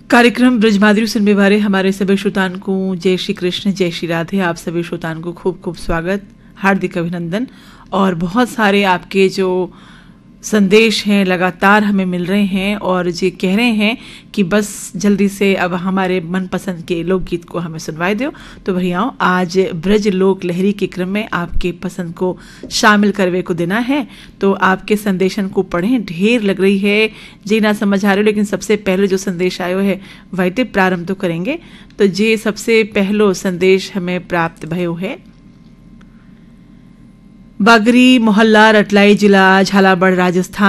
कार्यक्रम ब्रजमाधुरी सुनने वाले हमारे सभी श्रोताओं को जय श्री कृष्ण, जय श्री राधे। आप सभी श्रोताओं को खूब खूब स्वागत, हार्दिक अभिनंदन। और बहुत सारे आपके जो संदेश हैं लगातार हमें मिल रहे हैं और ये कह रहे हैं कि बस जल्दी से अब हमारे मनपसंद के लोकगीत को हमें सुनवाई दो। तो भैया आज ब्रज लोक लहरी के क्रम में आपके पसंद को शामिल करवे को देना है, तो आपके संदेशन को पढ़ें। ढेर लग रही है जी, ना समझ आ रही हो, लेकिन सबसे पहले जो संदेश आयो है वही प्रारंभ तो करेंगे। तो ये सबसे पहलो संदेश हमें प्राप्त भयो है बागरी मोहल्ला, रटलाई जिला, झालावाड़, राजस्थान